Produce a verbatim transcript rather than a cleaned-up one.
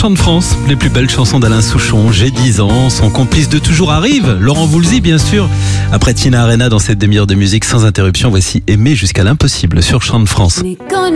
Chant de France, les plus belles chansons d'Alain Souchon. J'ai dix ans, son complice de toujours arrive, Laurent Voulzy bien sûr. Après Tina Arena dans cette demi-heure de musique sans interruption, voici Aimer jusqu'à l'impossible sur Chant de France.